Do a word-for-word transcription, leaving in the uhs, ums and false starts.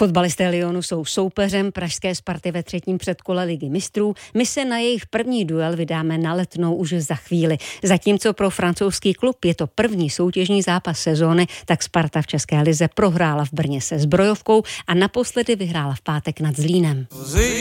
Fotbalisté Lyonu jsou soupeřem pražské Sparty ve třetím předkole Ligy mistrů. My se na jejich první duel vydáme na Letnou už za chvíli. Zatímco pro francouzský klub je to první soutěžní zápas sezóny, tak Sparta v České lize prohrála v Brně se Zbrojovkou a naposledy vyhrála v pátek nad Zlínem.